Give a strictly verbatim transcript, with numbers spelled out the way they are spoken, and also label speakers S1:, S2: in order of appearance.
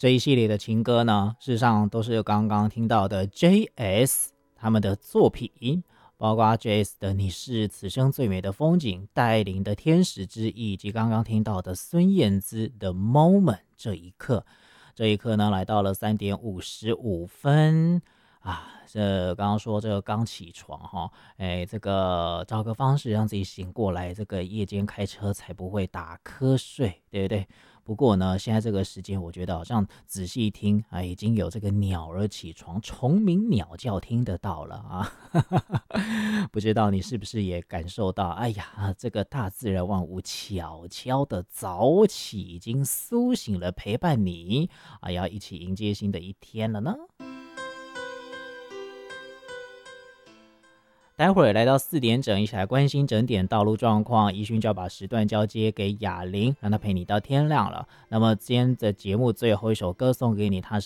S1: 这一系列的情歌呢，事实上都是刚刚听到的 J S 他们的作品，包括 J S 的《你是此生最美的风景》，戴爱玲的《天使之翼》，以及刚刚听到的孙燕姿的《Moment》这一刻。这一刻呢，来到了三点五十五分啊。这刚刚说这个刚起床哈，哎，这个找个方式让自己醒过来，这个夜间开车才不会打瞌睡，对不对？不过呢，现在这个时间，我觉得好像仔细一听啊，已经有这个鸟儿起床，虫鸣鸟叫听得到了啊。不知道你是不是也感受到，哎呀，这个大自然万物悄悄的早起，已经苏醒了，陪伴你啊，要一起迎接新的一天了呢。待会儿来到四点整，一起来关心整点道路状况。宜勋就要把时段交接给雅玲，让她陪你到天亮了。那么今天的节目最后一首歌送给你，它是